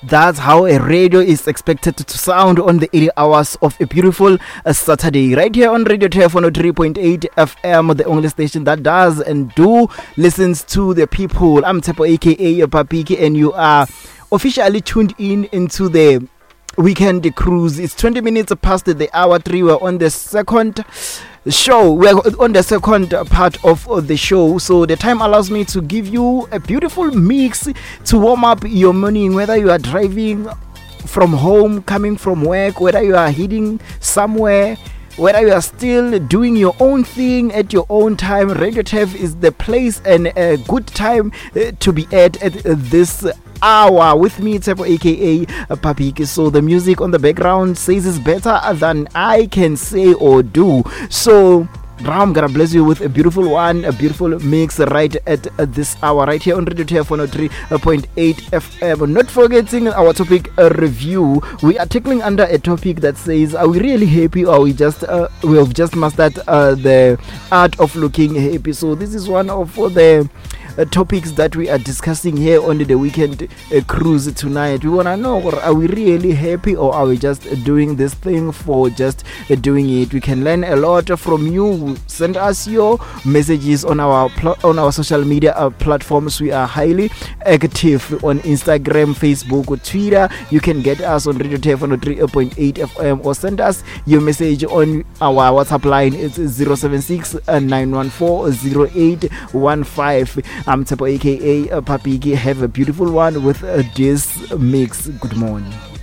That's how a radio is expected to sound on the 80 hours of a beautiful Saturday. Right here on Radio Tef 103.8 FM, the only station that does and listens to the people. I'm Tepo aka Papiki, and you are officially tuned into the weekend cruise. It's 20 minutes past the hour 3. We're on the second show. We're on the second part of the show, so the time allows me to give you a beautiful mix to warm up your morning, whether you are driving from home, coming from work, whether you are heading somewhere, whether you are still doing your own thing at your own time. Radio Tef is the place and a good time to be at this hour with me, Tepo aka Papiki. So the music on the background says it's better than I can say or do. So I'm gonna bless you with a beautiful one, a beautiful mix right at this hour, right here on Radio Tef 103.8 FM. Not forgetting our topic review. We are tackling under a topic that says, are we really happy, or we have just mastered the art of looking happy? So this is one of the topics that we are discussing here on the weekend cruise tonight. We want to know, are we really happy, or are we just doing this thing for just doing it? We can learn a lot from you. Send us your messages on our social media platforms. We are highly active on Instagram, Facebook, or Twitter. You can get us on Radio Tef 103.8 FM, or send us your message on our WhatsApp line. It's 076 914 0815. I'm Tepo aka Papiki. Have a beautiful one with this mix. Good morning.